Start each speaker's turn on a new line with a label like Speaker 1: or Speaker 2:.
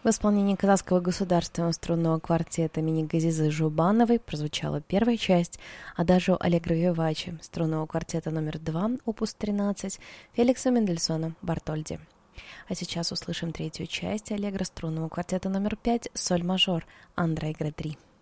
Speaker 1: В исполнении Казахского государственного струнного квартета имени Газизы Жубановой прозвучала первая часть «Адажио Аллегро виваче» струнного квартета номер 2, опус 13, Феликса Мендельсона Бартольди. А сейчас услышим третью часть «Аллегро» струнного квартета номер 5, соль мажор, Андре Гре 3.